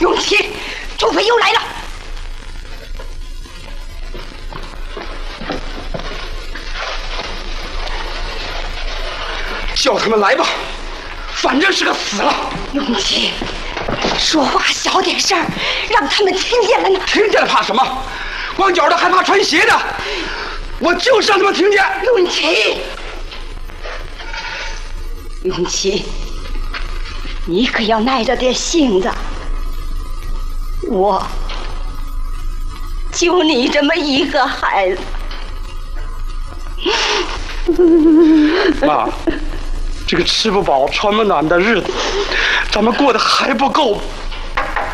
永琪，土匪又来了！ 叫他们来吧，反正是个死了。 永琪，说话小点声，让他们听见了呢。 听见了怕什么？光脚的还怕穿鞋的？我就是让他们听见。 永琪，永琪，你可要耐着点性子。我就你这么一个孩子。 妈，这个吃不饱穿不暖的日子，咱们过得还不够。